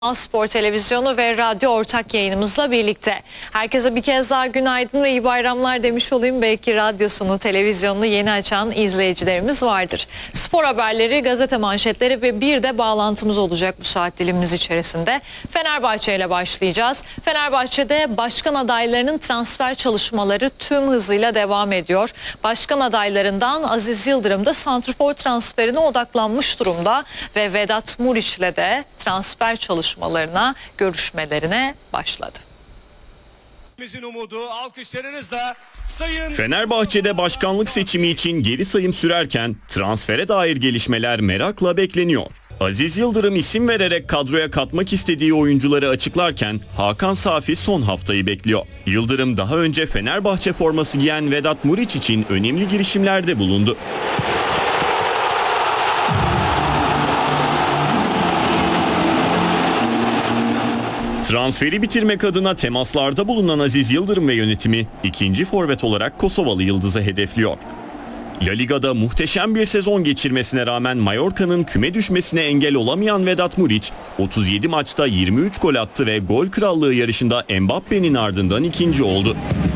Spor Televizyonu ve radyo ortak yayınımızla birlikte. Herkese bir kez daha günaydın ve iyi bayramlar demiş olayım. Belki radyosunu, televizyonunu yeni açan izleyicilerimiz vardır. Spor haberleri, gazete manşetleri ve bir de bağlantımız olacak bu saat dilimimiz içerisinde. Fenerbahçe ile başlayacağız. Fenerbahçe'de başkan adaylarının transfer çalışmaları tüm hızıyla devam ediyor. Başkan adaylarından Aziz Yıldırım da santrfor transferine odaklanmış durumda ve Vedat Muriç'le de transfer çalışmalarına, görüşmelerine başladı. Fenerbahçe'de başkanlık seçimi için geri sayım sürerken transfere dair gelişmeler merakla bekleniyor. Aziz Yıldırım isim vererek kadroya katmak istediği oyuncuları açıklarken Hakan Safi son haftayı bekliyor. Yıldırım daha önce Fenerbahçe forması giyen Vedat Muriç için önemli girişimlerde bulundu. Transferi bitirmek adına temaslarda bulunan Aziz Yıldırım ve yönetimi ikinci forvet olarak Kosovalı Yıldız'ı hedefliyor. La Liga'da muhteşem bir sezon geçirmesine rağmen Mallorca'nın küme düşmesine engel olamayan Vedat Muriç 37 maçta 23 gol attı ve gol krallığı yarışında Mbappe'nin ardından ikinci oldu.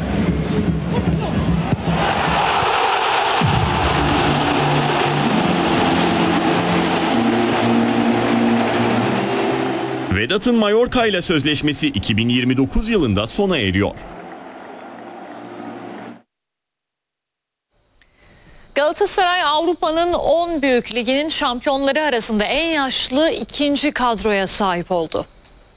Vedat'ın Mallorca ile sözleşmesi 2029 yılında sona eriyor. Galatasaray Avrupa'nın 10 büyük liginin şampiyonları arasında en yaşlı ikinci kadroya sahip oldu.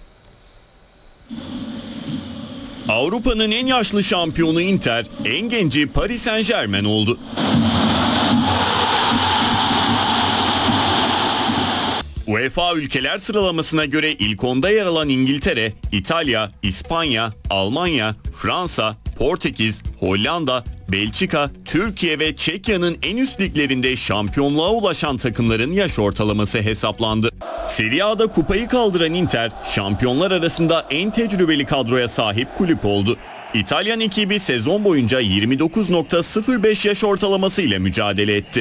Avrupa'nın en yaşlı şampiyonu Inter, en genci Paris Saint-Germain oldu. UEFA ülkeler sıralamasına göre ilk 10'da yer alan İngiltere, İtalya, İspanya, Almanya, Fransa, Portekiz, Hollanda, Belçika, Türkiye ve Çekya'nın en üst liglerinde şampiyonluğa ulaşan takımların yaş ortalaması hesaplandı. Serie A'da kupayı kaldıran Inter, şampiyonlar arasında en tecrübeli kadroya sahip kulüp oldu. İtalyan ekibi sezon boyunca 29.05 yaş ortalaması ile mücadele etti.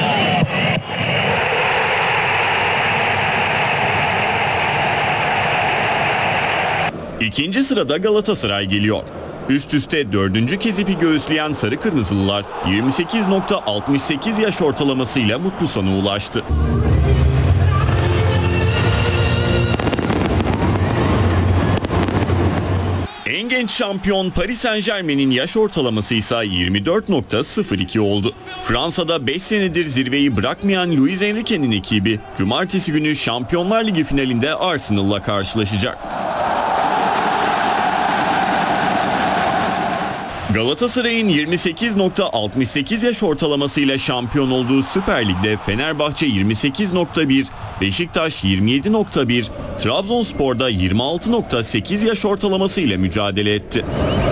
İkinci sırada Galatasaray geliyor. Üst üste dördüncü kez ipi göğüsleyen Sarı Kırmızılılar 28.68 yaş ortalamasıyla mutlu sona ulaştı. En genç şampiyon Paris Saint-Germain'in yaş ortalaması ise 24.02 oldu. Fransa'da 5 senedir zirveyi bırakmayan Luis Enrique'nin ekibi cumartesi günü Şampiyonlar Ligi finalinde Arsenal'la karşılaşacak. Galatasaray'ın 28.68 yaş ortalamasıyla şampiyon olduğu Süper Lig'de Fenerbahçe 28.1, Beşiktaş 27.1, Trabzonspor'da 26.8 yaş ortalamasıyla mücadele etti.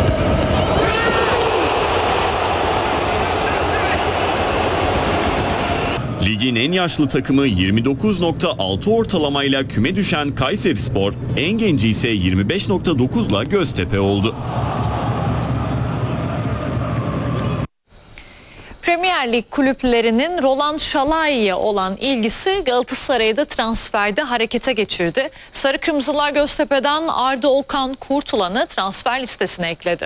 Ligin en yaşlı takımı 29.6 ortalamayla küme düşen Kayserispor, en genci ise 25.9'la Göztepe oldu. Premier Lig kulüplerinin Roland Şalai'ye olan ilgisi Galatasaray'ı da transferde harekete geçirdi. Sarı Kırmızılar Göztepe'den Arda Okan Kurtulan'ı transfer listesine ekledi.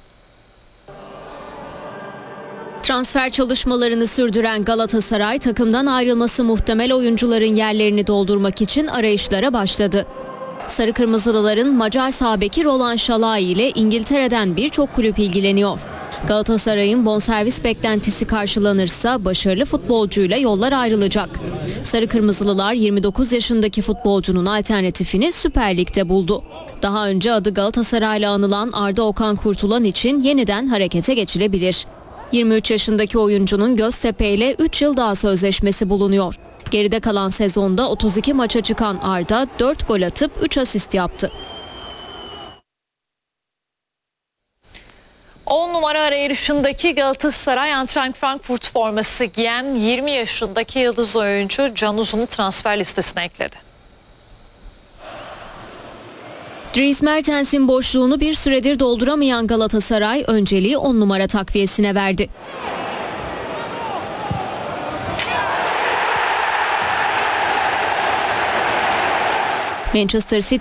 Transfer çalışmalarını sürdüren Galatasaray, takımdan ayrılması muhtemel oyuncuların yerlerini doldurmak için arayışlara başladı. Sarı Kırmızılıların Macar sağ beki Roland Şalai ile İngiltere'den birçok kulüp ilgileniyor. Galatasaray'ın bonservis beklentisi karşılanırsa başarılı futbolcuyla yollar ayrılacak. Sarı Kırmızılılar 29 yaşındaki futbolcunun alternatifini Süper Lig'de buldu. Daha önce adı Galatasaray'la anılan Arda Okan Kurtulan için yeniden harekete geçilebilir. 23 yaşındaki oyuncunun Göztepe ile 3 yıl daha sözleşmesi bulunuyor. Geride kalan sezonda 32 maça çıkan Arda 4 gol atıp 3 asist yaptı. 10 numara arayışındaki Galatasaray Eintracht Frankfurt forması giyen 20 yaşındaki yıldız oyuncu Can Uzun'u transfer listesine ekledi. Dries Mertens'in boşluğunu bir süredir dolduramayan Galatasaray önceliği 10 numara takviyesine verdi. Manchester City